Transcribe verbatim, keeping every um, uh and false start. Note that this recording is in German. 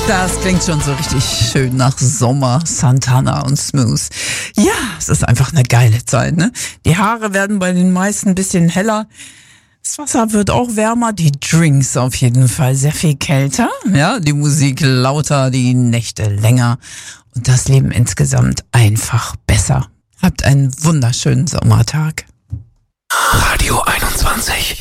Das klingt schon so richtig schön nach Sommer, Santana und Smooth. Ja, es ist einfach eine geile Zeit, ne? Die Haare werden bei den meisten ein bisschen heller. Das Wasser wird auch wärmer, die Drinks auf jeden Fall sehr viel kälter. Ja, die Musik lauter, die Nächte länger und das Leben insgesamt einfach besser. Habt einen wunderschönen Sommertag. Radio einundzwanzig.